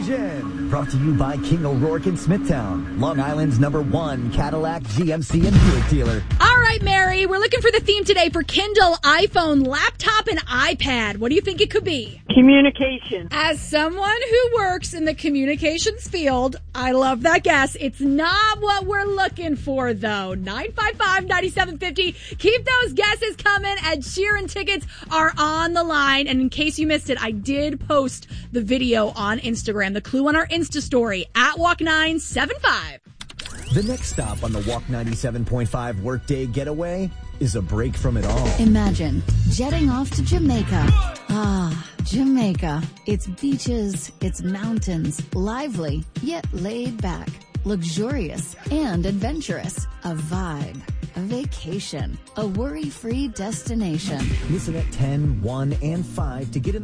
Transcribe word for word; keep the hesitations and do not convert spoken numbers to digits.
Fusion. Brought to you by King O'Rourke in Smithtown, Long Island's number one Cadillac, G M C, and Buick dealer. All right, Mary, we're looking for the theme today for Kindle, iPhone, laptop, and iPad. What do you think it could be? Communication. As someone who works in the communications field, I love that guess. It's not what we're looking for, though. nine five five, nine seven five zero. Keep those guesses coming. Ed Sheeran tickets are on the line. And in case you missed it, I did post the video on Instagram. The clue on our Insta story, at walk nine seven five. The next stop on the Walk ninety-seven point five Workday Getaway is a break from it all. Imagine jetting off to Jamaica. Ah, Jamaica. It's beaches, it's mountains, lively, yet laid back, luxurious and adventurous. A vibe, a vacation, a worry-free destination. Listen at ten, one, and five to get in